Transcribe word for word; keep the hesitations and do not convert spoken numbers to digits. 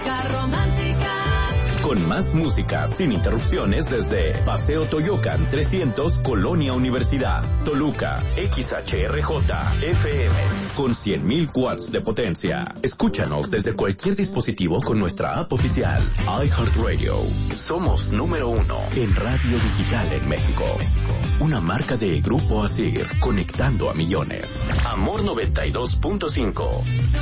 música romántica. Con más música sin interrupciones desde Paseo Toyocan trescientos, Colonia Universidad, Toluca, X H R J F M, con cien mil watts de potencia. Escúchanos desde cualquier dispositivo con nuestra app oficial, iHeartRadio. Somos número uno en radio digital en México. Una marca de Grupo Asir, conectando a millones. Amor noventa y dos punto cinco.